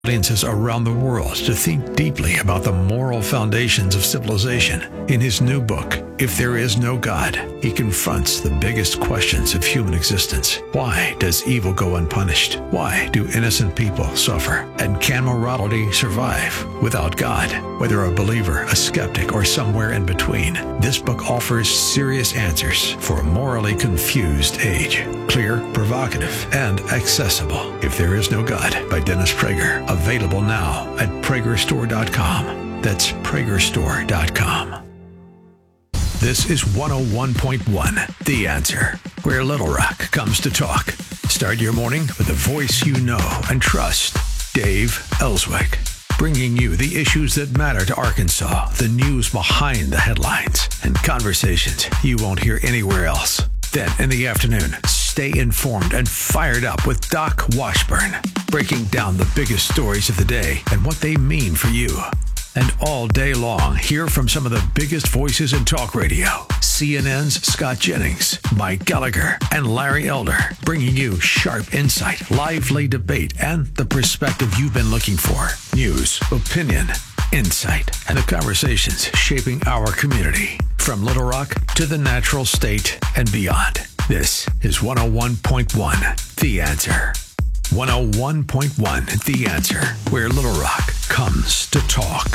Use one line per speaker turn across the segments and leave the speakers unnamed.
audiences around the world to think deeply about the moral foundations of civilization. In his new book, If There Is No God, he confronts the biggest questions of human existence. Why does evil go unpunished? Why do innocent people suffer? And can morality survive without God? Whether a believer, a skeptic, or somewhere in between, this book offers serious answers for a morally confused age. Clear, provocative, and accessible. If There Is No God by Dennis Prager. Available now at PragerStore.com. That's PragerStore.com. This is 101.1, The Answer, where Little Rock comes to talk. Start your morning with a voice you know and trust. Dave Ellswick, bringing you the issues that matter to Arkansas, the news behind the headlines, and conversations you won't hear anywhere else. Then in the afternoon, stay informed and fired up with Doc Washburn, breaking down the biggest stories of the day and what they mean for you. And all day long, hear from some of the biggest voices in talk radio. CNN's Scott Jennings, Mike Gallagher, and Larry Elder, bringing you sharp insight, lively debate, and the perspective you've been looking for. News, opinion, insight, and the conversations shaping our community. From Little Rock to the Natural State and beyond. This is 101.1 The Answer. 101.1 The Answer, where Little Rock comes to talk.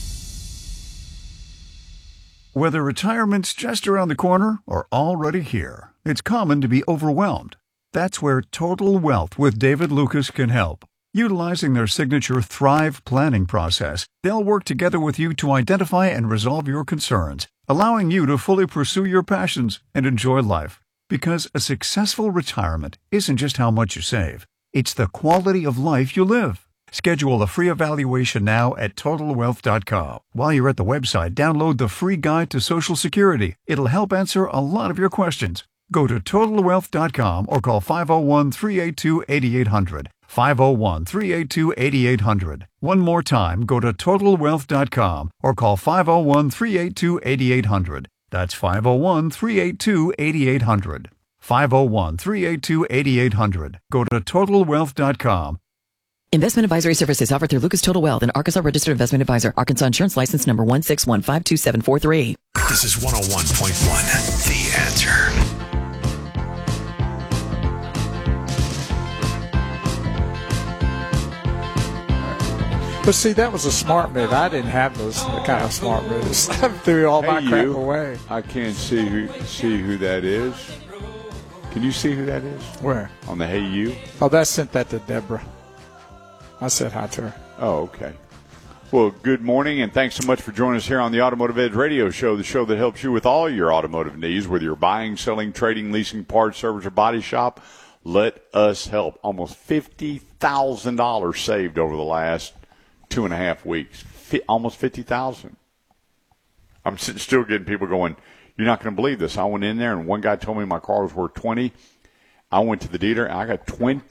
Whether retirement's just around the corner or already here, it's common to be overwhelmed. That's where Total Wealth with David Lucas can help. Utilizing their signature Thrive planning process, they'll work together with you to identify and resolve your concerns, allowing you to fully pursue your passions and enjoy life. Because a successful retirement isn't just how much you save, it's the quality of life you live. Schedule a free evaluation now at TotalWealth.com. While you're at the website, download the free guide to Social Security. It'll help answer a lot of your questions. Go to TotalWealth.com or call 501-382-8800. 501-382-8800. One more time, go to TotalWealth.com or call 501-382-8800. That's 501-382-8800. 501-382-8800. Go to TotalWealth.com.
Investment advisory services offered through Lucas Total Wealth, an Arkansas Registered Investment Advisor. Arkansas Insurance License Number 161522743.
This is 101.1 The Answer.
But see, that was a smart move. I didn't have those kind of smart moves. I threw all my crap away.
I can't see who that is. Can you see who that is?
Where?
On the Hey You?
Oh, that sent that to Deborah. I said hi to her.
Oh, okay. Well, good morning, and thanks so much for joining us here on the Automotive Edge Radio Show, the show that helps you with all your automotive needs, whether you're buying, selling, trading, leasing, parts, service, or body shop. Let us help. Almost $50,000 saved over the last 2.5 weeks. Almost $50,000. I'm still getting people going, you're not going to believe this. I went in there, and one guy told me my car was worth $20,000. I went to the dealer, and I got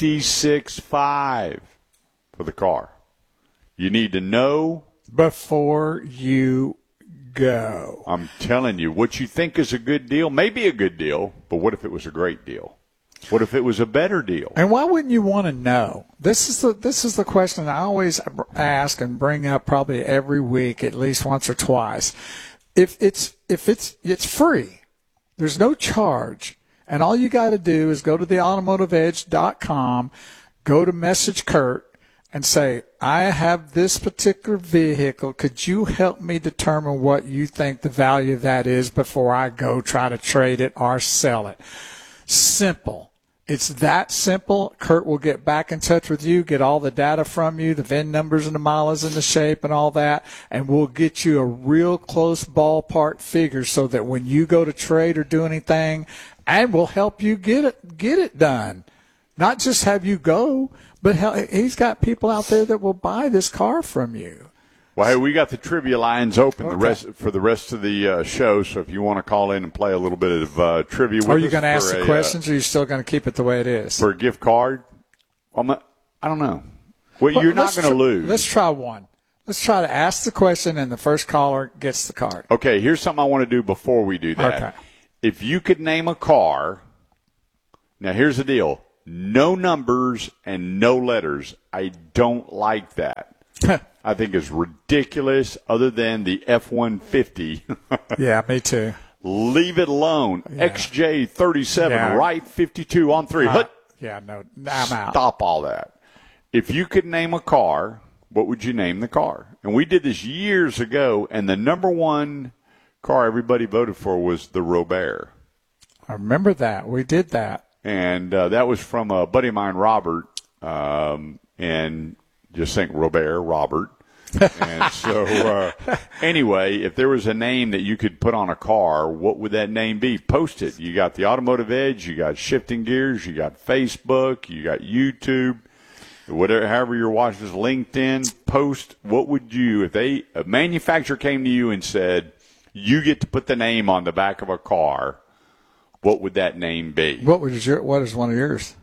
$26,500 for the car. You need to know
before you go.
I'm telling you, what you think is a good deal may be a good deal, but what if it was a great deal? What if it was a better deal?
And why wouldn't you want to know? This is the question I always ask and bring up probably every week, at least once or twice. If it's free, there's no charge, and all you got to do is go to theautomotiveedge.com, go to message Kurt, and say, I have this particular vehicle. Could you help me determine what you think the value of that is before I go try to trade it or sell it? Simple. It's that simple. Kurt will get back in touch with you, get all the data from you, the VIN numbers and the mileage and the shape and all that, and we'll get you a real close ballpark figure so that when you go to trade or do anything, and we'll help you get it done. Not just have you go, but he's got people out there that will buy this car from you.
Well, hey, we got the trivia lines open
Okay.
the rest of the show, so if you want to call in and play a little bit of trivia with us.
Are you going to ask the questions, or are you still going to keep it the way it is?
For a gift card? I don't know. Well, you're not going to lose.
Let's try one. Let's try to ask the question, and the first caller gets the card.
Okay, here's something I want to do before we do that.
Okay.
If you could name a car, now here's the deal. no numbers and no letters. I don't like that. I think it's ridiculous, other than the F-150.
Yeah, me too.
Leave it alone. Yeah. XJ37,
Yeah.
right 52 on 3.
Yeah, no, I'm out.
Stop all that. If you could name a car, what would you name the car? And we did this years ago, and the number one car everybody voted for was the Robert.
I remember that. We did that.
And that was from a buddy of mine, Robert, and just think Robert. And so, anyway, if there was a name that you could put on a car, what would that name be? Post it. You got the Automotive Edge, you got Shifting Gears, you got Facebook, you got YouTube, whatever, however you're watching this, LinkedIn. Post. What would you, if a manufacturer came to you and said, you get to put the name on the back of a car, what would that name be?
What is one of yours?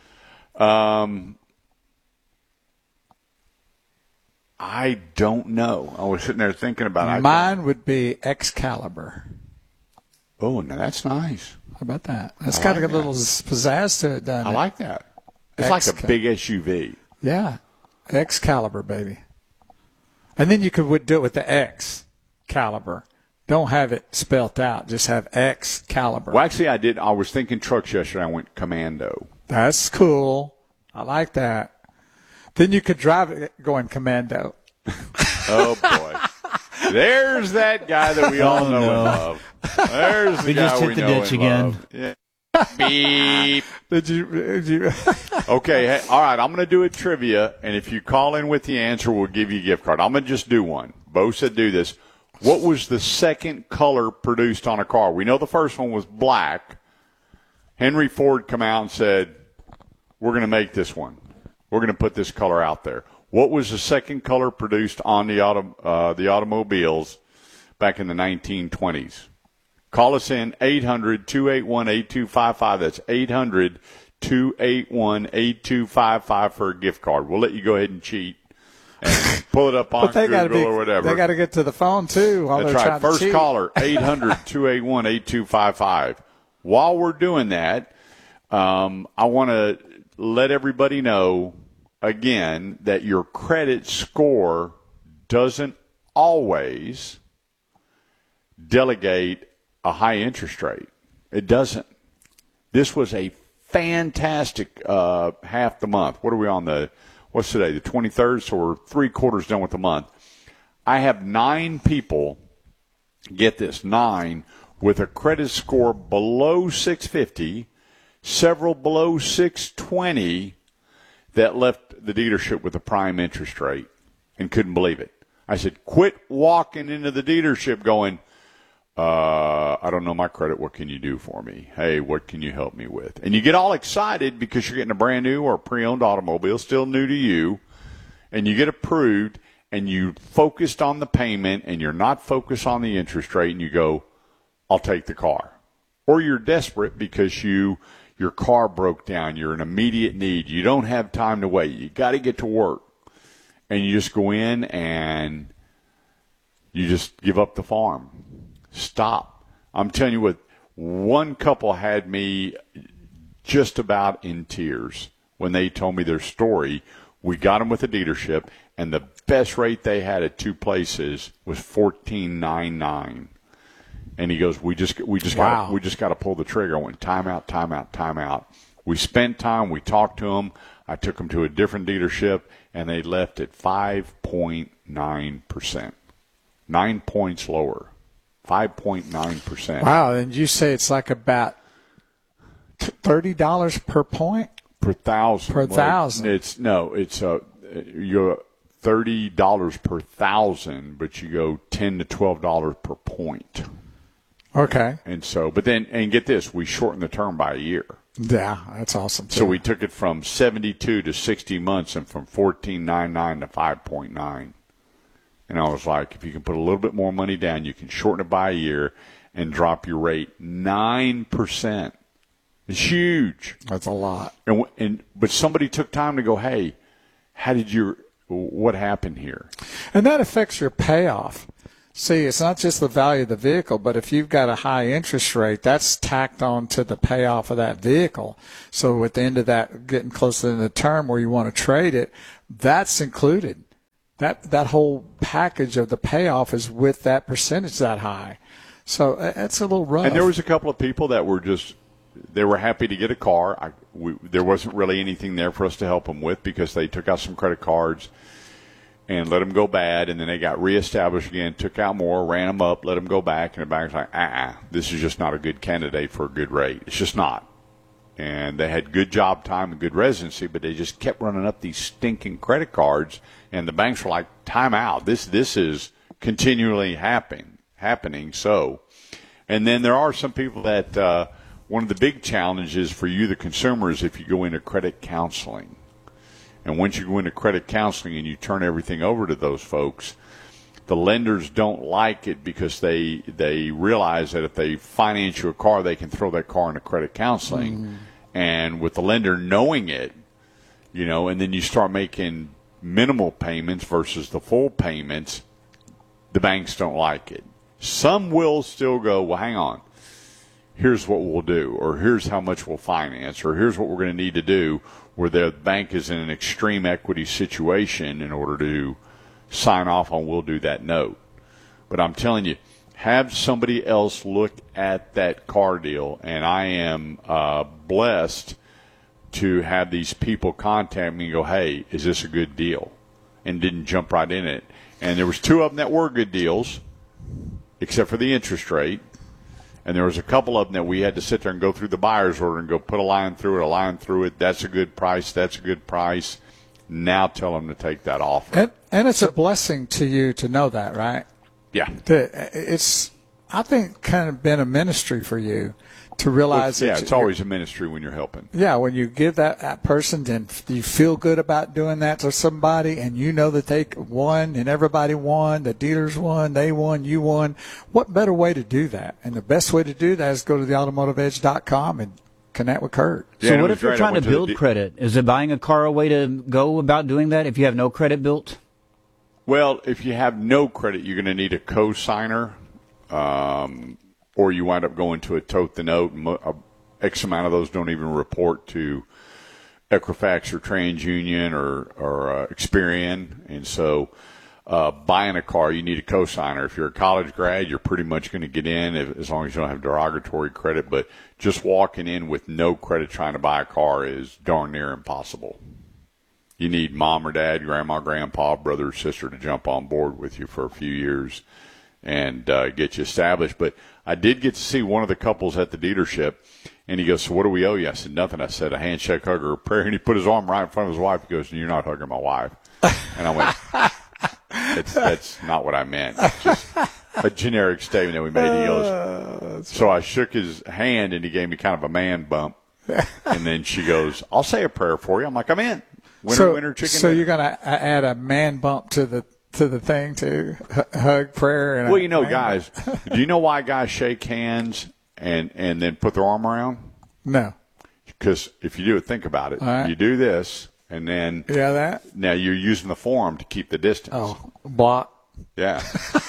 I don't know. I was sitting there thinking about it.
Mine would be Excalibur.
Oh, now that's nice.
How about that? That's got a little pizzazz to it, doesn't it?
I like that. It's like a big SUV.
Yeah. Excalibur, baby. And then you could do it with the X caliber. Don't have it spelt out. Just have Excalibur.
Well, actually, I did. I was thinking trucks yesterday. I went Commando.
That's cool. I like that. Then you could drive it going Commando.
Oh, boy. There's that guy that we all know and love. There's the guy we know and love. Yeah. Beep.
Did you?
Okay. Hey, all right. I'm going to do a trivia, and if you call in with the answer, we'll give you a gift card. I'm going to just do one. Bo said do this. What was the second color produced on a car? We know the first one was black. Henry Ford come out and said, we're going to make this one. We're going to put this color out there. What was the second color produced on the automobiles back in the 1920s? Call us in 800-281-8255. That's 800-281-8255 for a gift card. We'll let you go ahead and cheat and pull it up on Google or whatever.
They got to get to the phone, too, while
That's
they're
right.
trying
First
to cheat.
caller, 800-281-8255. While we're doing that, I want to let everybody know, again, that your credit score doesn't always delegate a high interest rate. It doesn't. This was a fantastic half the month. What are we on what's today, the 23rd? So we're 3/4 done with the month. I have 9 people, get this, 9, with a credit score below 650, several below 620, that left the dealership with a prime interest rate and couldn't believe it. I said, quit walking into the dealership going, I don't know my credit. What can you do for me? Hey, what can you help me with? And you get all excited because you're getting a brand new or pre-owned automobile, still new to you, and you get approved, and you focused on the payment, and you're not focused on the interest rate, and you go, I'll take the car. Or you're desperate because your car broke down. You're in immediate need. You don't have time to wait. You got to get to work. And you just go in and you just give up the farm. Stop. I'm telling you what, one couple had me just about in tears when they told me their story. We got them with a dealership, and the best rate they had at 2 places was $14.99. And he goes, we just got to pull the trigger. I went time out. We spent time. We talked to them. I took them to a different dealership, and they left at 5.9%, 9 points lower, 5.9%.
Wow, and you say it's like about $30 per point?
Per thousand.
Per thousand.
It's you're $30 per thousand, but you go $10 to $12 per point.
Okay.
And so, and get this, we shortened the term by a year.
Yeah, that's awesome, too.
So we took it from 72 to 60 months and from 14.99 to 5.9. And I was like, if you can put a little bit more money down, you can shorten it by a year and drop your rate 9%. It's huge.
That's a lot.
But somebody took time to go, hey, what happened here?
And that affects your payoff. See, it's not just the value of the vehicle, but if you've got a high interest rate, that's tacked on to the payoff of that vehicle. So at the end of that, getting close to the term where you want to trade it, that's included. That whole package of the payoff is with that percentage that high. So that's a little rough.
And there was a couple of people that were they were happy to get a car. There wasn't really anything there for us to help them with because they took out some credit cards and let them go bad, and then they got reestablished again, took out more, ran them up, let them go back, and the bank's like, this is just not a good candidate for a good rate. It's just not. And they had good job time and good residency, but they just kept running up these stinking credit cards, and the banks were like, time out. This is continually happening. So, and then there are some people that one of the big challenges for you, the consumer, is if you go into credit counseling. And once you go into credit counseling and you turn everything over to those folks, the lenders don't like it because they realize that if they finance you a car, they can throw that car into credit counseling. Mm-hmm. And with the lender knowing it, and then you start making minimal payments versus the full payments, the banks don't like it. Some will still go, well, hang on. Here's what we'll do, or here's how much we'll finance, or here's what we're going to need to do, where the bank is in an extreme equity situation in order to sign off on we'll do that note. But I'm telling you, have somebody else look at that car deal, and I am blessed to have these people contact me and go, hey, is this a good deal? And didn't jump right in it. And there was 2 of them that were good deals, except for the interest rate. And there was a couple of them that we had to sit there and go through the buyer's order and go put a line through it. That's a good price. That's a good price. Now tell them to take that offer.
And it's a blessing to you to know that, right?
Yeah.
It's, I think, kind of been a ministry for you to realize that.
It's always a ministry when you're helping.
Yeah, when you give that person, then you feel good about doing that to somebody, and you know that they won and everybody won, the dealers won, they won, you won. What better way to do that? And the best way to do that is go to theautomotiveedge.com and connect with Kurt.
Yeah, so what if you're trying to build credit? Is it buying a car a way to go about doing that if you have no credit built?
Well, if you have no credit, you're going to need a co-signer. Or you wind up going to a tote the note, and X amount of those don't even report to Equifax or TransUnion or Experian. And so buying a car, you need a cosigner. If you're a college grad, you're pretty much going to get in as long as you don't have derogatory credit. But just walking in with no credit trying to buy a car is darn near impossible. You need mom or dad, grandma, grandpa, brother or sister to jump on board with you for a few years and get you established. But I did get to see one of the couples at the dealership, and he goes, so what do we owe you? I said, nothing. I said, a handshake, hug, or a prayer. And he put his arm right in front of his wife. He goes, you're not hugging my wife. And I went, that's not what I meant. It's just a generic statement that we made. He goes, so I shook his hand, and he gave me kind of a man bump. And then she goes, I'll say a prayer for you. I'm like, I'm in. Winner, chicken
So
dinner.
you're going to add a man bump to the thing too, hug, prayer. And
well, guys, do you know why guys shake hands and then put their arm around?
No.
Because if you do it, think about it.
Right.
You do this, and then
that.
Now you're using the forearm to keep the distance.
Oh, block.
Yeah.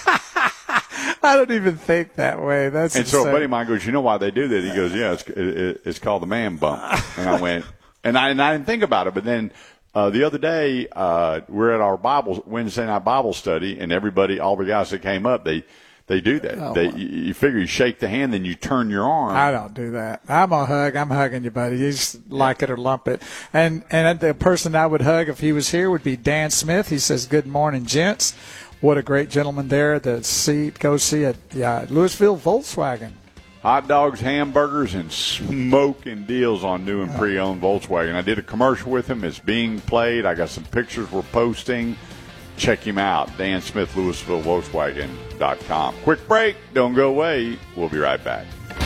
I don't even think that way. That's
and
insane.
So a buddy of mine goes, you know why they do that? He goes, yeah, it's called the man bump. And I went, and I didn't think about it, but then. The other day, we're at our Wednesday night Bible study, and all the guys that came up, they do that.
Oh,
you figure you shake the hand, then you turn your arm.
I don't do that. I'm hugging you, buddy. You just like it or lump it. And the person I would hug if he was here would be Dan Smith. He says, good morning, gents. What a great gentleman there. Go see at Louisville Volkswagen.
Hot dogs, hamburgers, and smoking deals on new and pre-owned Volkswagen. I did a commercial with him. It's being played. I got some pictures we're posting. Check him out. Dan Smith, LouisvilleVolkswagen.com. Quick break. Don't go away. We'll be right back.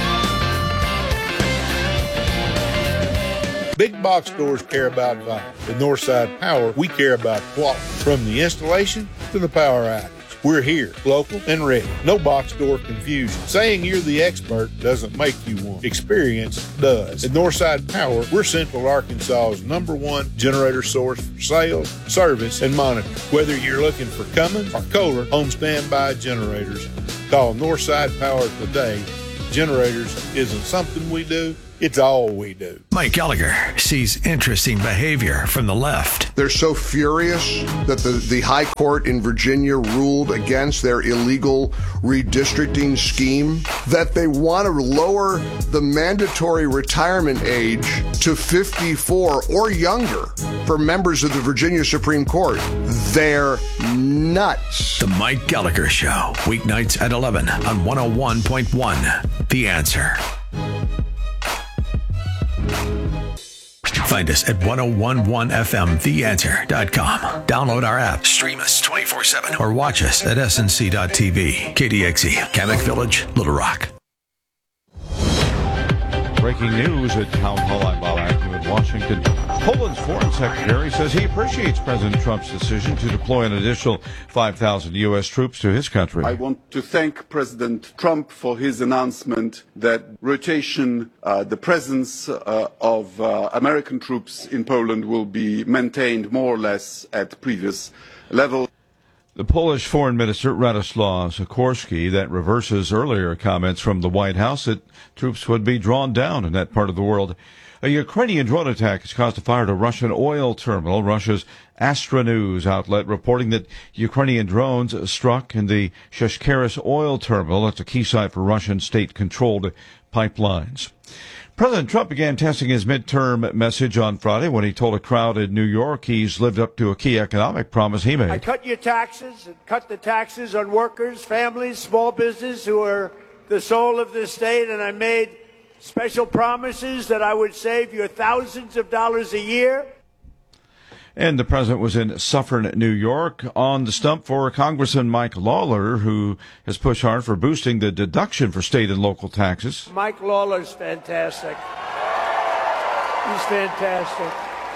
Big box stores care about value. At Northside Power, we care about quality. From the installation to the power outage. We're here, local and ready. No box store confusion. Saying you're the expert doesn't make you one. Experience does. At Northside Power, we're Central Arkansas's #1 generator source for sales, service, and monitoring. Whether you're looking for Cummins or Kohler home standby generators, call Northside Power today. Generators isn't something we do, it's all we do.
Mike Gallagher sees interesting behavior from the left.
They're so furious that the High Court in Virginia ruled against their illegal redistricting scheme that they want to lower the mandatory retirement age to 54 or younger for members of the Virginia Supreme Court. They're nuts.
The Mike Gallagher Show, weeknights at 11 on 101.1. The Answer. Find us at 1011fmtheanswer.com. Download our app, stream us 24/7, or watch us at snc.tv. KDXE, Kamek Village, Little Rock.
Breaking news at Town Hall. I'm Bob Acton in Washington. Poland's foreign secretary says he appreciates President Trump's decision to deploy an additional 5,000 U.S. troops to his country.
I want to thank President Trump for his announcement that rotation, the presence of American troops in Poland will be maintained more or less at previous level.
The Polish Foreign Minister Radoslaw Sikorski that reverses earlier comments from the White House that troops would be drawn down in that part of the world. A Ukrainian drone attack has caused a fire at a Russian oil terminal. Russia's Astra News outlet reporting that Ukrainian drones struck in the Sheshkeris oil terminal. That's a key site for Russian state-controlled pipelines. President Trump began testing his midterm message on Friday when he told a crowd in New York he's lived up to a key economic promise he made.
I cut your taxes and cut the taxes on workers, families, small business who are the soul of this state, and I made special promises that I would save you thousands of dollars a year.
And the president was in Suffern, New York, on the stump for Congressman Mike Lawler, who has pushed hard for boosting the deduction for state and local taxes.
Mike Lawler's fantastic. He's fantastic.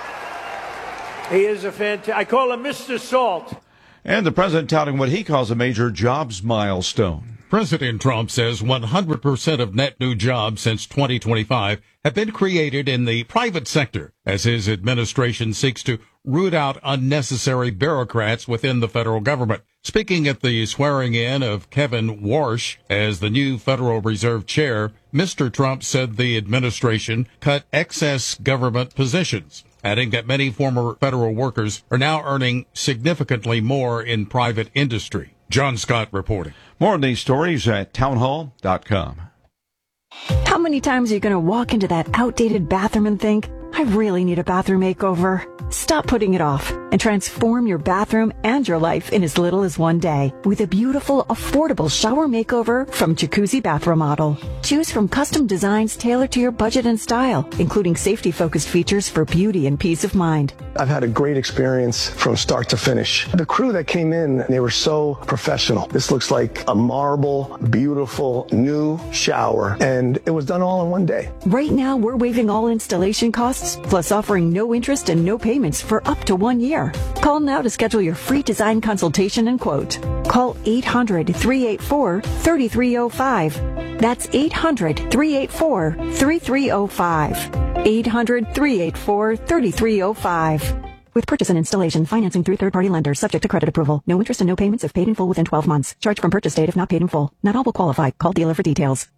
He is a fantastic. I call him Mr. Salt.
And the president touting what he calls a major jobs milestone.
President Trump says 100% of net new jobs since 2025 have been created in the private sector as his administration seeks to root out unnecessary bureaucrats within the federal government. Speaking at the swearing in of Kevin Warsh as the new Federal Reserve Chair, Mr. Trump said the administration cut excess government positions, adding that many former federal workers are now earning significantly more in private industry. John Scott reporting.
More on these stories at townhall.com.
How many times are you going to walk into that outdated bathroom and think, I really need a bathroom makeover? Stop putting it off and transform your bathroom and your life in as little as one day with a beautiful, affordable shower makeover from Jacuzzi Bath Remodel. Choose from custom designs tailored to your budget and style, including safety-focused features for beauty and peace of mind.
I've had a great experience from start to finish. The crew that came in, they were so professional. This looks like a marble, beautiful, new shower, and it was done all in one day.
Right now, we're waiving all installation costs, plus offering no interest and no payments for up to 1 year. Call now to schedule your free design consultation and quote. Call 800-384-3305. That's 800-384-3305. 800-384-3305. With purchase and installation, financing through third-party lenders, subject to credit approval. No interest and no payments if paid in full within 12 months. Charge from purchase date if not paid in full. Not all will qualify. Call dealer for details.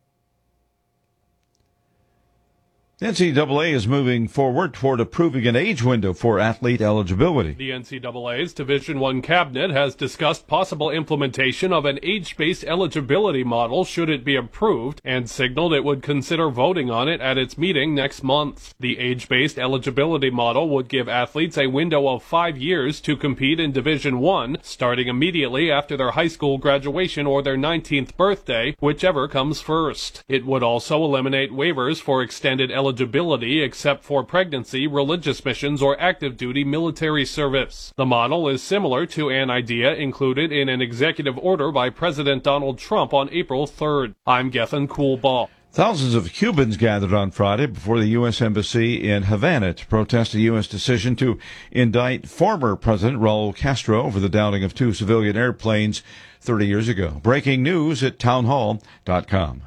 NCAA is moving forward toward approving an age window for athlete eligibility.
The NCAA's Division I cabinet has discussed possible implementation of an age-based eligibility model should it be approved, and signaled it would consider voting on it at its meeting next month. The age-based eligibility model would give athletes a window of 5 years to compete in Division I, starting immediately after their high school graduation or their 19th birthday, whichever comes first. It would also eliminate waivers for extended eligibility except for pregnancy, religious missions, or active duty military service. The model is similar to an idea included in an executive order by President Donald Trump on April 3rd. I'm Gethin Coolbaugh.
Thousands of Cubans gathered on Friday before the U.S. Embassy in Havana to protest a U.S. decision to indict former President Raul Castro over the downing of 2 civilian airplanes 30 years ago. Breaking news at townhall.com.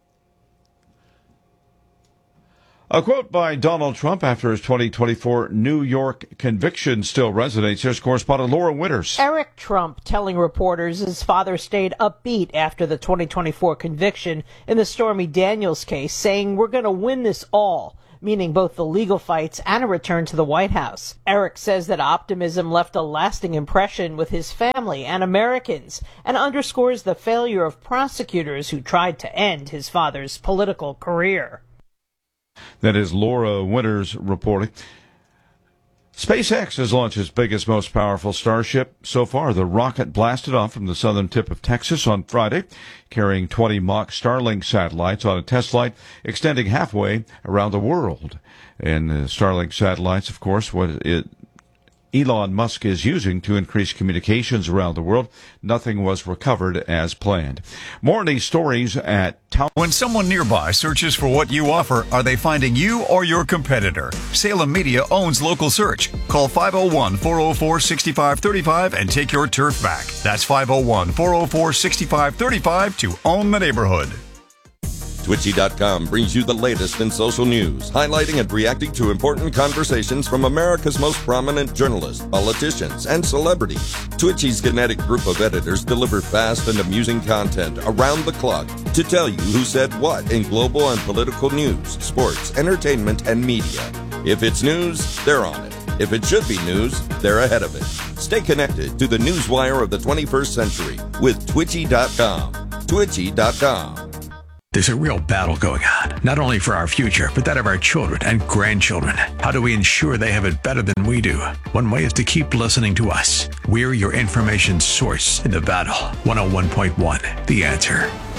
A quote by Donald Trump after his 2024 New York conviction still resonates. Here's correspondent Laura Winters.
Eric Trump telling reporters his father stayed upbeat after the 2024 conviction in the Stormy Daniels case, saying, "We're going to win this all," meaning both the legal fights and a return to the White House. Eric says that optimism left a lasting impression with his family and Americans and underscores the failure of prosecutors who tried to end his father's political career.
That is Laura Winters reporting. SpaceX has launched its biggest, most powerful Starship so far. The rocket blasted off from the southern tip of Texas on Friday, carrying 20 mock Starlink satellites on a test flight extending halfway around the world. And the Starlink satellites, of course, Elon Musk is using to increase communications around the world. Nothing was recovered as planned. More on these stories at Town.
When someone nearby searches for what you offer, are they finding you or your competitor? Salem Media owns Local Search. Call 501-404-6535 and take your turf back. That's 501-404-6535 to own the neighborhood.
Twitchy.com brings you the latest in social news, highlighting and reacting to important conversations from America's most prominent journalists, politicians, and celebrities. Twitchy's kinetic group of editors deliver fast and amusing content around the clock to tell you who said what in global and political news, sports, entertainment, and media. If it's news, they're on it. If it should be news, they're ahead of it. Stay connected to the newswire of the 21st century with Twitchy.com. Twitchy.com.
There's a real battle going on, not only for our future, but that of our children and grandchildren. How do we ensure they have it better than we do? One way is to keep listening to us. We're your information source in the battle. 101.1, The Answer.